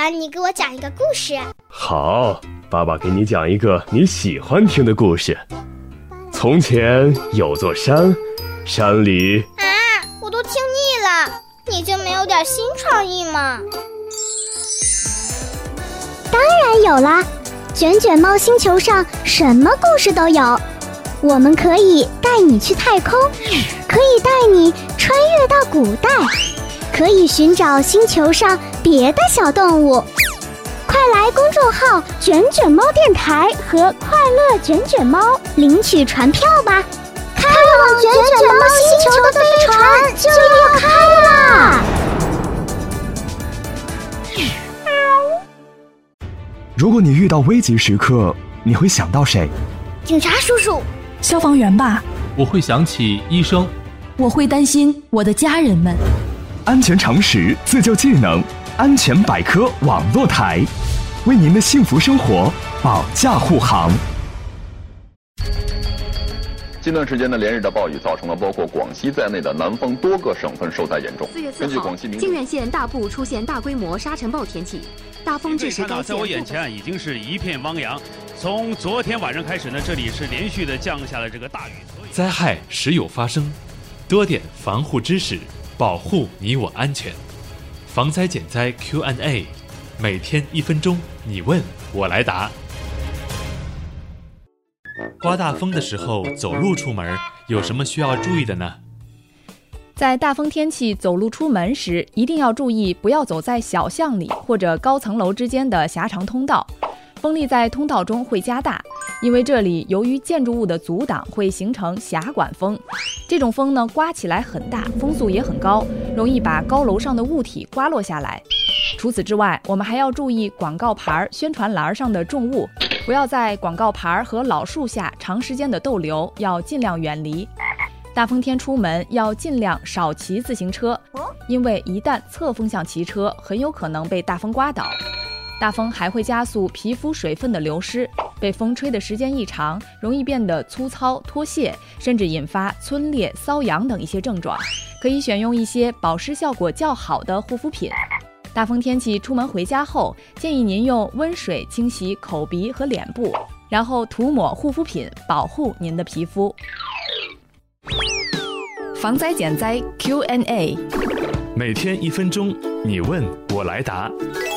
爸，你给我讲一个故事。 好，爸爸给你讲一个你喜欢听的故事。从前有座山，山里…… 我都听腻了，你就没有点新创意吗？ 当然有啦，卷卷猫星球上什么故事都有。我们可以带你去太空，可以带你穿越到古代，可以寻找星球上别的小动物。快来公众号卷卷猫电台和快乐卷卷猫领取船票吧，开往卷卷猫星球的飞船就要开啦！ 如果你遇到危急时刻，你会想到谁？ 警察叔叔， 消防员吧。 我会想起医生。 我会担心我的家人们。 安全常识，自救技能，安全百科网络台，为您的幸福生活保驾护航。 近段时间的连日的暴雨造成了包括广西在内的南方多个省份受灾严重。 4月4号，靖远县大部出现大规模沙尘暴天气，大风致使该县在我眼前已经是一片汪洋。从昨天晚上开始呢，这里是连续的降下了这个大雨。 灾害时有发生，多点防护知识，保护你我安全。防灾减灾 Q&A， 每天1分钟，你问我来答。刮大风的时候走路出门，有什么需要注意的呢？ 在大风天气走路出门时，一定要注意不要走在小巷里或者高层楼之间的狭长通道。风力在通道中会加大，因为这里由于建筑物的阻挡会形成狭管风。这种风呢，刮起来很大，风速也很高，容易把高楼上的物体刮落下来。除此之外，我们还要注意广告牌、宣传栏上的重物，不要在广告牌和老树下长时间的逗留，要尽量远离。大风天出门要尽量少骑自行车，因为一旦侧风向骑车，很有可能被大风刮倒。大风还会加速皮肤水分的流失，被风吹的时间一长，容易变得粗糙、脱屑，甚至引发皴裂、瘙痒等一些症状。可以选用一些保湿效果较好的护肤品。大风天气出门回家后，建议您用温水清洗口鼻和脸部，然后涂抹护肤品，保护您的皮肤。防灾减灾 Q&A， 每天1分钟，你问我来答。